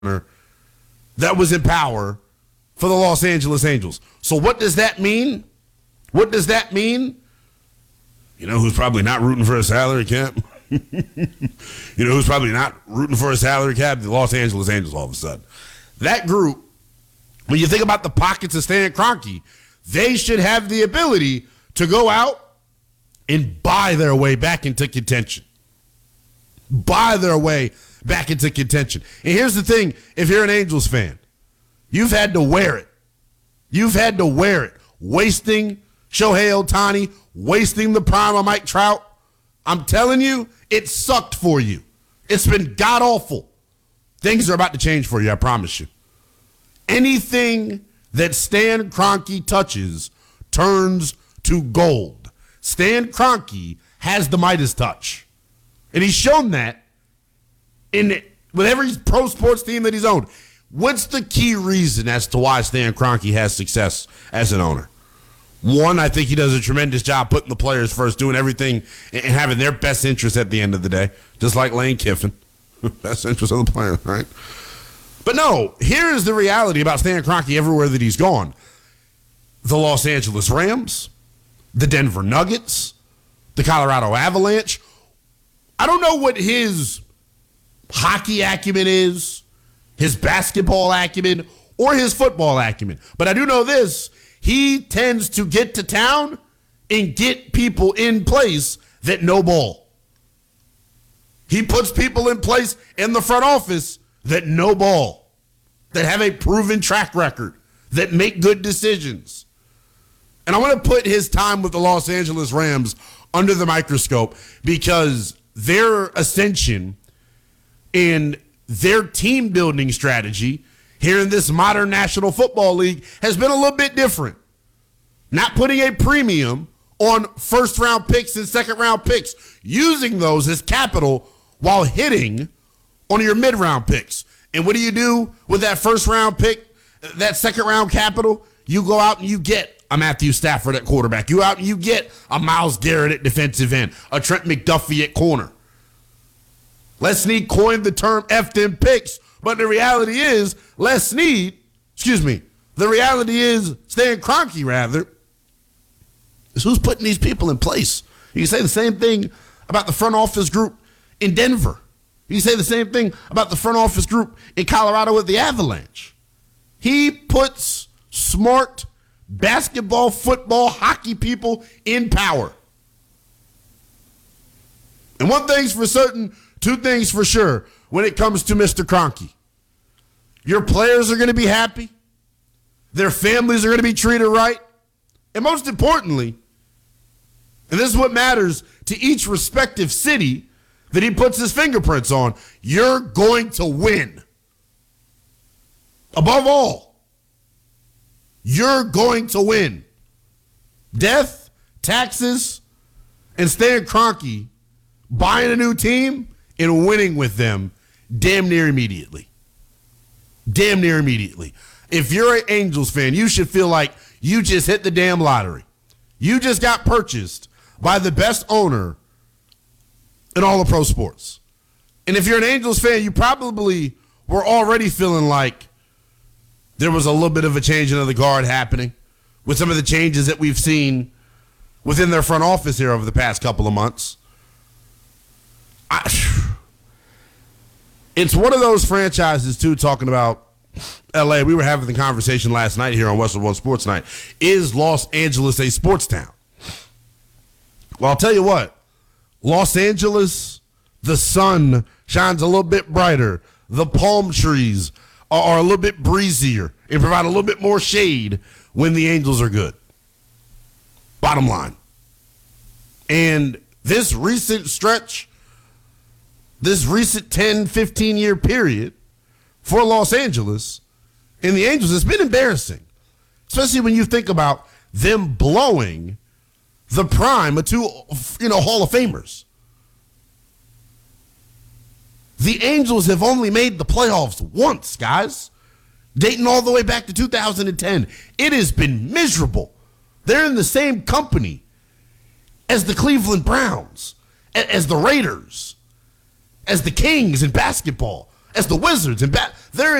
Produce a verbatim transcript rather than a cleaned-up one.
that was in power for the Los Angeles Angels. So what does that mean? What does that mean? You know who's probably not rooting for a salary cap? You know who's probably not rooting for a salary cap? The Los Angeles Angels all of a sudden. That group, when you think about the pockets of Stan Kroenke, they should have the ability to go out and buy their way back into contention. Buy their way back into contention. And here's the thing, if you're an Angels fan, you've had to wear it. You've had to wear it. Wasting Shohei Ohtani, wasting the prime of Mike Trout. I'm telling you, it sucked for you. It's been god-awful. Things are about to change for you, I promise you. Anything that Stan Kroenke touches turns to gold. Stan Kroenke has the Midas touch. And he's shown that in with every pro sports team that he's owned. What's the key reason as to why Stan Kroenke has success as an owner? One, I think he does a tremendous job putting the players first, doing everything and having their best interest at the end of the day, just like Lane Kiffin. Best interest of the players, right? But no, here is the reality about Stan Kroenke everywhere that he's gone. The Los Angeles Rams, the Denver Nuggets, the Colorado Avalanche. I don't know what his hockey acumen is, his basketball acumen, or his football acumen. But I do know this. He tends to get to town and get people in place that know ball. He puts people in place in the front office that know ball, that have a proven track record, that make good decisions. And I want to put his time with the Los Angeles Rams under the microscope because their ascension and their team building strategy here in this modern National Football League has been a little bit different. Not putting a premium on first round picks and second round picks, using those as capital while hitting on your mid round picks. And what do you do with that first round pick, that second round capital? You go out and you get a Matthew Stafford at quarterback. You out and you get a Myles Garrett at defensive end, a Trent McDuffie at corner. Les Snead coined the term F them picks, but the reality is Les Snead, excuse me, the reality is Stan Kroenke, rather, is who's putting these people in place. You can say the same thing about the front office group in Denver. You can say the same thing about the front office group in Colorado with the Avalanche. He puts smart basketball, football, hockey people in power. And one thing's for certain, two things for sure when it comes to Mister Kroenke. Your players are going to be happy. Their families are going to be treated right. And most importantly, and this is what matters to each respective city that he puts his fingerprints on, you're going to win. Above all, you're going to win. Death, taxes, and Stan Kroenke buying a new team and winning with them damn near immediately. Damn near immediately. If you're an Angels fan, you should feel like you just hit the damn lottery. You just got purchased by the best owner in all of pro sports. And if you're an Angels fan, you probably were already feeling like there was a little bit of a change of the guard happening with some of the changes that we've seen within their front office here over the past couple of months. I, it's one of those franchises, too, talking about L A. We were having the conversation last night here on Western One Sports Night. Is Los Angeles a sports town? Well, I'll tell you what. Los Angeles, the sun shines a little bit brighter. The palm trees are, are a little bit breezier and provide a little bit more shade when the Angels are good. Bottom line. And this recent stretch, this recent ten, fifteen-year period for Los Angeles and the Angels, it's been embarrassing, especially when you think about them blowing the prime of two, you know, Hall of Famers. The Angels have only made the playoffs once, guys, dating all the way back to two thousand ten. It has been miserable. They're in the same company as the Cleveland Browns, as the Raiders, as the Kings in basketball, as the Wizards and bat. They're